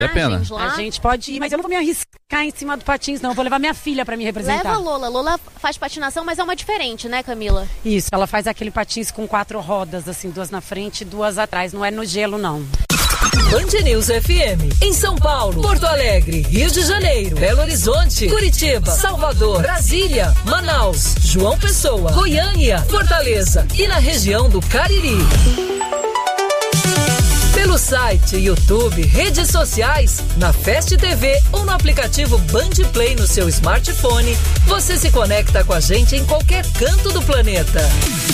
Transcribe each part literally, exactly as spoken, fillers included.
a pena. Lá. A gente pode ir, mas eu não vou me arriscar em cima do patins, não. Eu vou levar minha filha pra me representar. Leva a Lola. Lola faz patinação, mas é uma diferente, né, Camila? Isso, ela faz aquele patins com quatro rodas, assim, duas na frente e duas atrás. Não é no gelo, não. Band News F M, em São Paulo, Porto Alegre, Rio de Janeiro, Belo Horizonte, Curitiba, Salvador, Brasília, Manaus, João Pessoa, Goiânia, Fortaleza e na região do Cariri. Pelo site, YouTube, redes sociais, na Fast T V ou no aplicativo Band Play no seu smartphone, você se conecta com a gente em qualquer canto do planeta.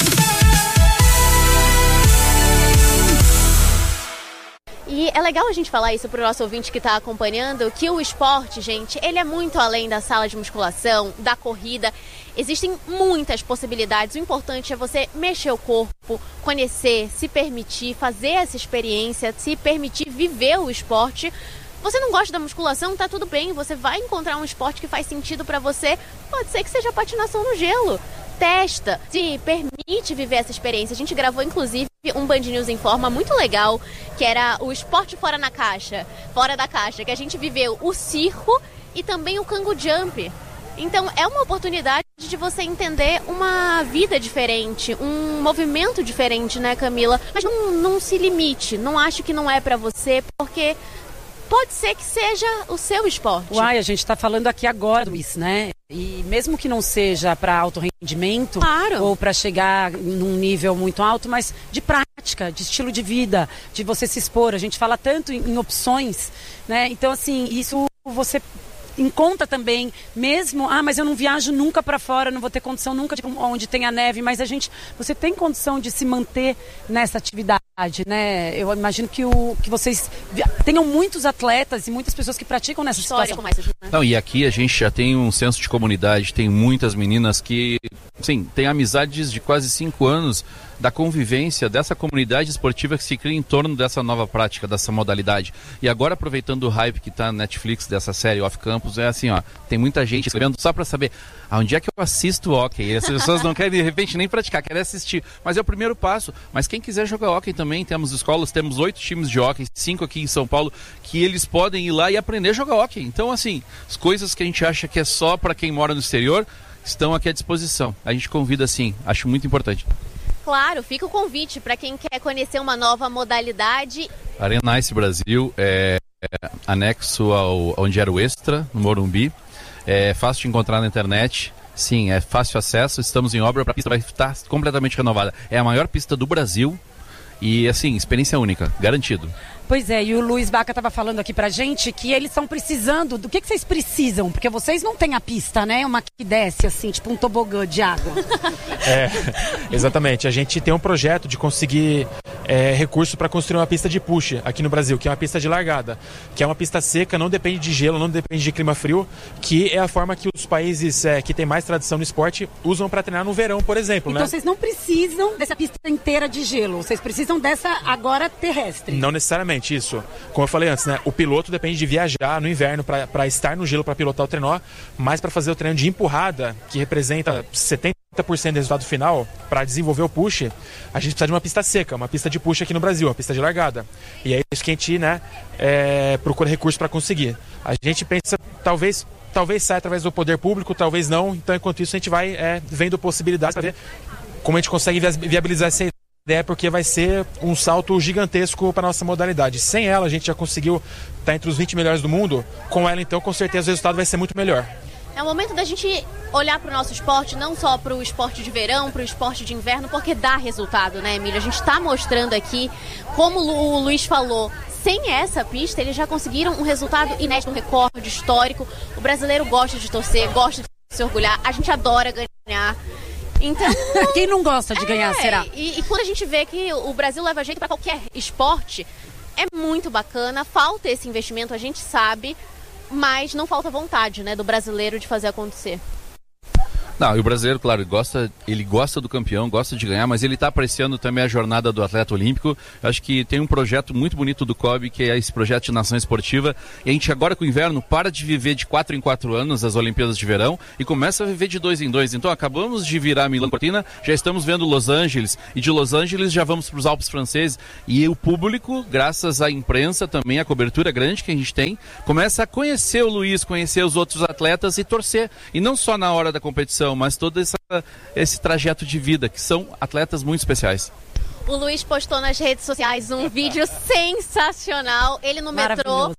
E é legal a gente falar isso pro nosso ouvinte que está acompanhando, que o esporte, gente, ele é muito além da sala de musculação, da corrida. Existem muitas possibilidades. O importante é você mexer o corpo, conhecer, se permitir, fazer essa experiência, se permitir viver o esporte. Você não gosta da musculação? Tá tudo bem, você vai encontrar um esporte que faz sentido para você. Pode ser que seja patinação no gelo. Testa, se permite viver essa experiência. A gente gravou, inclusive, um Band News em Forma muito legal, que era o esporte fora na caixa, fora da caixa, que a gente viveu o circo e também o cango jump. Então, é uma oportunidade de você entender uma vida diferente, um movimento diferente, né, Camila? Mas não, não se limite, não ache que não é pra você, porque pode ser que seja o seu esporte. Uai, a gente tá falando aqui agora, Luiz, né? E mesmo que não seja para alto rendimento, claro, ou para chegar num nível muito alto, mas de prática, de estilo de vida, de você se expor. A gente fala tanto em, em opções, né? Então, assim, isso você encontra também, mesmo, ah, mas eu não viajo nunca para fora, não vou ter condição nunca de onde tem a neve, mas a gente, você tem condição de se manter nessa atividade, né? Eu imagino que, o, que vocês tenham muitos atletas e muitas pessoas que praticam nessa História situação. Como essa, né? Não, e aqui a gente já tem um senso de comunidade, tem muitas meninas que, sim, tem amizades de quase cinco anos da convivência dessa comunidade esportiva que se cria em torno dessa nova prática, dessa modalidade. E agora, aproveitando o hype que está na Netflix dessa série Off Campus, é assim, ó, tem muita gente escrevendo só para saber aonde é que eu assisto hockey. As pessoas não querem, de repente, nem praticar, querem assistir. Mas é o primeiro passo. Mas quem quiser jogar hockey também, temos escolas, temos oito times de hockey, cinco aqui em São Paulo, que eles podem ir lá e aprender a jogar hockey. Então, assim, as coisas que a gente acha que é só para quem mora no exterior, estão aqui à disposição. A gente convida, assim, acho muito importante. Claro, fica o convite para quem quer conhecer uma nova modalidade. Arena Ice Brasil é, é anexo ao onde era o Extra, no Morumbi. É fácil de encontrar na internet. Sim, é fácil acesso. Estamos em obra, a pista vai estar completamente renovada. É a maior pista do Brasil e, assim, experiência única, garantido. Pois é, e o Luiz Baca estava falando aqui pra gente que eles estão precisando, do que, que vocês precisam? Porque vocês não têm a pista, né? Uma que desce assim, tipo um tobogã de água. É, exatamente. A gente tem um projeto de conseguir é, recurso para construir uma pista de push aqui no Brasil, que é uma pista de largada, que é uma pista seca, não depende de gelo, não depende de clima frio, que é a forma que os países é, que têm mais tradição no esporte usam para treinar no verão, por exemplo. Então né? vocês não precisam dessa pista inteira de gelo, vocês precisam dessa agora terrestre. Não necessariamente. Isso. Como eu falei antes, né? O piloto depende de viajar no inverno para estar no gelo para pilotar o trenó, mas para fazer o treino de empurrada, que representa setenta por cento do resultado final, para desenvolver o push, a gente precisa de uma pista seca, uma pista de push aqui no Brasil, uma pista de largada. E é isso que a gente, né, é, procura recursos para conseguir. A gente pensa, talvez, talvez saia através do poder público, talvez não. Então, enquanto isso, a gente vai é, vendo possibilidades para ver como a gente consegue viabilizar essa ideia. É porque vai ser um salto gigantesco para a nossa modalidade. Sem ela, a gente já conseguiu estar entre os vinte melhores do mundo. Com ela, então, com certeza o resultado vai ser muito melhor. É o momento da gente olhar para o nosso esporte, não só para o esporte de verão, para o esporte de inverno, porque dá resultado, né, Emília? A gente está mostrando aqui, como o Luiz falou, sem essa pista, eles já conseguiram um resultado inédito, um recorde histórico. O brasileiro gosta de torcer, gosta de se orgulhar, a gente adora ganhar. Então, quem não gosta de é, ganhar, será? E, e quando a gente vê que o Brasil leva jeito para qualquer esporte, é muito bacana. Falta esse investimento, a gente sabe, mas não falta vontade, né, do brasileiro de fazer acontecer. Não, e o brasileiro, claro, ele gosta, ele gosta do campeão, gosta de ganhar, mas ele está apreciando também a jornada do atleta olímpico. Eu acho que tem um projeto muito bonito do C O B, que é esse projeto de nação esportiva. E a gente agora com o inverno para de viver de quatro em quatro anos as Olimpíadas de Verão e começa a viver de dois em dois. Então acabamos de virar Milão Cortina, já estamos vendo Los Angeles, e de Los Angeles já vamos para os Alpes franceses. E o público, graças à imprensa também, a cobertura grande que a gente tem, começa a conhecer o Luiz, conhecer os outros atletas e torcer. E não só na hora da competição, mas todo essa, esse trajeto de vida, que são atletas muito especiais. O Luiz postou nas redes sociais um vídeo sensacional, ele no metrô,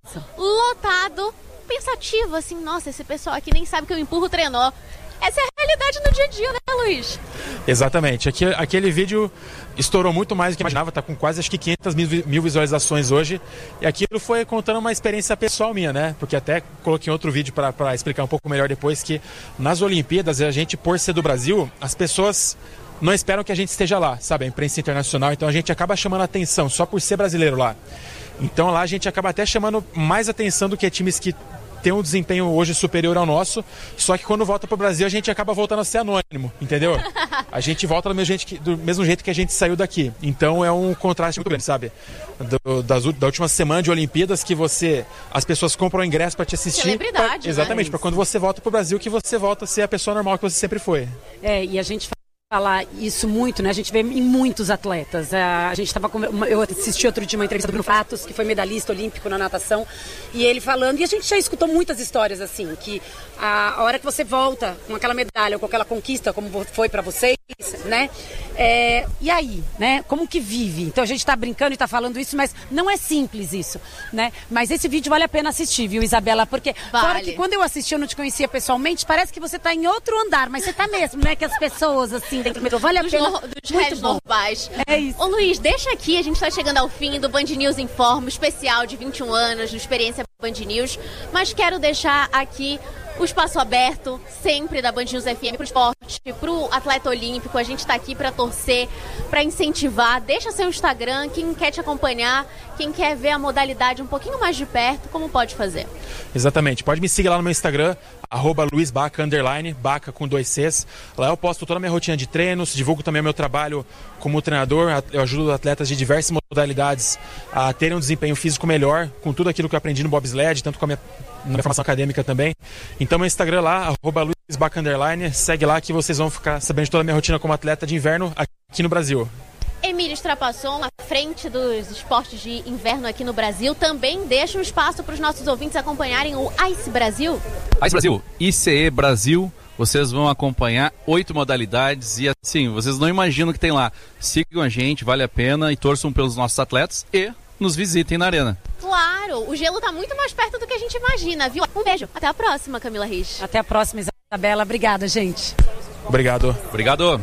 lotado, pensativo, assim, nossa, esse pessoal aqui nem sabe que eu empurro o trenó. Essa é a realidade no dia a dia, né, Luiz? Exatamente. Aquele, aquele vídeo estourou muito mais do que eu imaginava, tá com quase acho que quinhentas mil visualizações hoje. E aquilo foi contando uma experiência pessoal minha, né? Porque até coloquei outro vídeo para explicar um pouco melhor depois, que nas Olimpíadas, a gente, por ser do Brasil, as pessoas não esperam que a gente esteja lá, sabe? A imprensa internacional, então a gente acaba chamando a atenção só por ser brasileiro lá. Então lá a gente acaba até chamando mais atenção do que times que tem um desempenho hoje superior ao nosso, só que quando volta pro Brasil a gente acaba voltando a ser anônimo, entendeu? A gente volta do mesmo jeito que, do mesmo jeito que a gente saiu daqui. Então é um contraste muito grande, sabe? Do, das, da última semana de Olimpíadas, que você, as pessoas compram o ingresso para te assistir. Celebridade, pra, exatamente, né? para quando você volta pro Brasil, que você volta a ser a pessoa normal que você sempre foi. É, e a gente falar isso muito, né? A gente vê em muitos atletas. A gente estava com... eu assisti outro dia uma entrevista do Bruno Fratos, que foi medalhista olímpico na natação, e ele falando, e a gente já escutou muitas histórias assim, que a, a hora que você volta com aquela medalha ou com aquela conquista, como foi para vocês, né? É, e aí, né? Como que vive? Então a gente está brincando e está falando isso, mas não é simples isso, né? Mas esse vídeo vale a pena assistir, viu, Isabela? Porque vale. Fora que quando eu assisti, eu não te conhecia pessoalmente, parece que você está em outro andar, mas você está mesmo, né? Que as pessoas assim dentro do metrô, vale a dos pena. No, dos réis normais. É isso. Ô Luiz, deixa aqui, a gente está chegando ao fim do Band News Informa, especial de vinte e um anos, de experiência Band News, mas quero deixar aqui o espaço aberto, sempre da Band News F M, para o esporte, para o atleta olímpico. A gente está aqui para torcer, para incentivar. Deixa seu Instagram, quem quer te acompanhar, quem quer ver a modalidade um pouquinho mais de perto, como pode fazer? Exatamente, pode me seguir lá no meu Instagram, arroba Luiz Baca, underline, Baca com dois Cs. Lá eu posto toda a minha rotina de treinos, divulgo também o meu trabalho como treinador, eu ajudo atletas de diversas modalidades a terem um desempenho físico melhor, com tudo aquilo que eu aprendi no bobsled, tanto com a minha, na minha formação acadêmica também. Então meu Instagram lá, arroba Luiz Baca, underline, segue lá que vocês vão ficar sabendo de toda a minha rotina como atleta de inverno aqui no Brasil. Emílio Strapasson, à frente dos esportes de inverno aqui no Brasil, também deixa um espaço para os nossos ouvintes acompanharem o Ice Brasil. Ice Brasil, I C E Brasil, vocês vão acompanhar oito modalidades e assim, vocês não imaginam o que tem lá. Sigam a gente, vale a pena, e torçam pelos nossos atletas e nos visitem na arena. Claro, o gelo está muito mais perto do que a gente imagina, viu? Um beijo, até a próxima, Camila Risch. Até a próxima, Isabela. Obrigada, gente. Obrigado. Obrigado.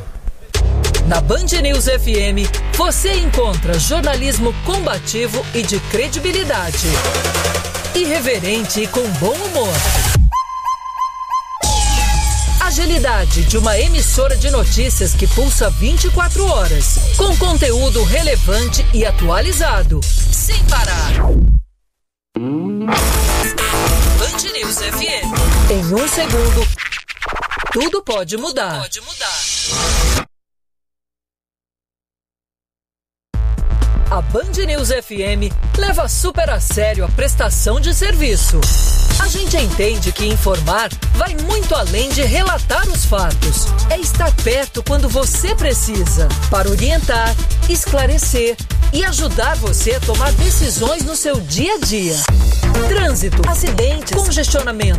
Na Band News F M, você encontra jornalismo combativo e de credibilidade. Irreverente e com bom humor. Agilidade de uma emissora de notícias que pulsa vinte e quatro horas. Com conteúdo relevante e atualizado. Sem parar. Band News F M. Em um segundo, tudo pode mudar. Pode mudar. A Band News F M leva super a sério a prestação de serviço. A gente entende que informar vai muito além de relatar os fatos. É estar perto quando você precisa, para orientar, esclarecer e ajudar você a tomar decisões no seu dia a dia. Trânsito, acidentes, congestionamento.